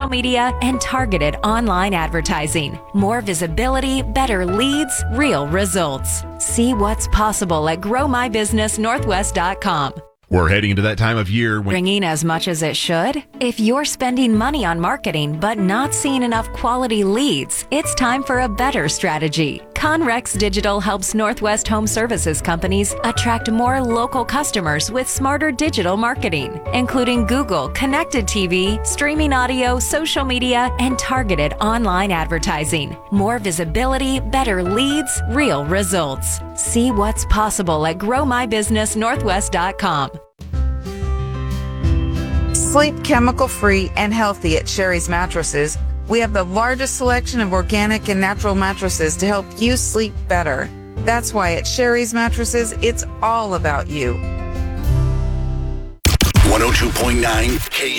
media, and targeted online advertising. More visibility, better leads, real results. See what's possible at growmybusinessnorthwest.com. We're heading into that time of year when Ringing as much as it should? If you're spending money on marketing but not seeing enough quality leads, it's time for a better strategy. Conrex Digital helps Northwest Home Services companies attract more local customers with smarter digital marketing, including Google, connected TV, streaming audio, social media, and targeted online advertising. More visibility, better leads, real results. See what's possible at growmybusinessnorthwest.com. Sleep chemical-free and healthy at Sherry's Mattresses. We have the largest selection of organic and natural mattresses to help you sleep better. That's why at Sherry's Mattresses, it's all about you. 102.9 KS.